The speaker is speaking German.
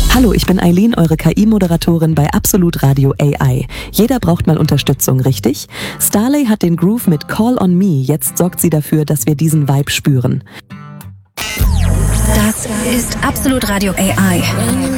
Hallo, ich bin Eileen, eure KI-Moderatorin bei Absolut Radio AI. Jeder braucht mal Unterstützung, richtig? Starlay hat den Groove mit Call on Me. Jetzt sorgt sie dafür, dass wir diesen Vibe spüren. Das ist Absolut Radio AI.